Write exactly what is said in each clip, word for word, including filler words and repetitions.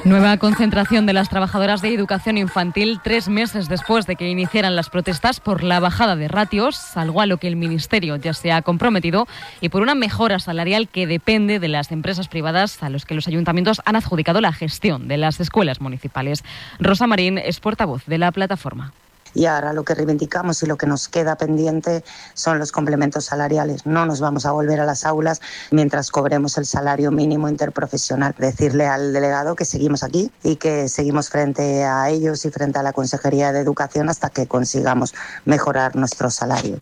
Nueva concentración de las trabajadoras de educación infantil tres meses después de que iniciaran las protestas por la bajada de ratios, algo a lo que el Ministerio ya se ha comprometido, y por una mejora salarial que depende de las empresas privadas a los que los ayuntamientos han adjudicado la gestión de las escuelas municipales. Rosa Marín es portavoz de la plataforma. Y ahora lo que reivindicamos y lo que nos queda pendiente son los complementos salariales. No nos vamos a volver a las aulas mientras cobremos el salario mínimo interprofesional. Decirle al delegado que seguimos aquí y que seguimos frente a ellos y frente a la Consejería de Educación hasta que consigamos mejorar nuestro salario.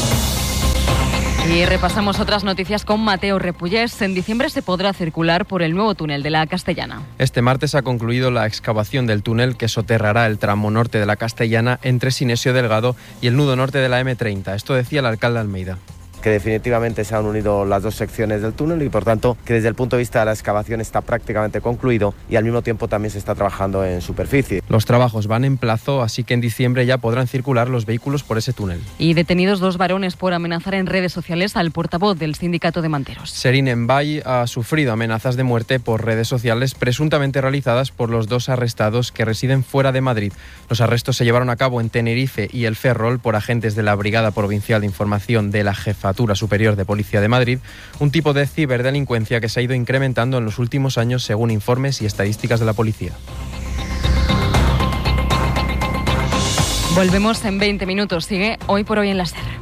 Y repasamos otras noticias con Mateo Repullés. En diciembre se podrá circular por el nuevo túnel de la Castellana. Este martes ha concluido la excavación del túnel que soterrará el tramo norte de la Castellana entre Sinesio Delgado y el nudo norte de la eme treinta. Esto decía el alcalde Almeida. Que definitivamente se han unido las dos secciones del túnel y por tanto que desde el punto de vista de la excavación está prácticamente concluido y al mismo tiempo también se está trabajando en superficie. Los trabajos van en plazo, así que en diciembre ya podrán circular los vehículos por ese túnel. Y detenidos dos varones por amenazar en redes sociales al portavoz del sindicato de manteros. Serín Embay ha sufrido amenazas de muerte por redes sociales presuntamente realizadas por los dos arrestados que residen fuera de Madrid. Los arrestos se llevaron a cabo en Tenerife y el Ferrol por agentes de la Brigada Provincial de Información de la Jefatura Superior de Policía de Madrid, un tipo de ciberdelincuencia que se ha ido incrementando en los últimos años según informes y estadísticas de la policía. Volvemos en veinte minutos. Sigue Hoy por Hoy en la SER.